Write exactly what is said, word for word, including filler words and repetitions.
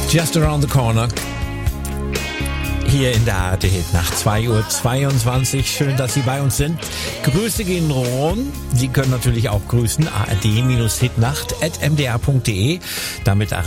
Just Around the Corner. Hier in der A R D-Hitnacht, zwei Uhr zweiundzwanzig. Schön, dass Sie bei uns sind. Grüße gehen rum. Sie können natürlich auch grüßen. A R D-Hitnacht at m d r punkt d e. Damit erreichen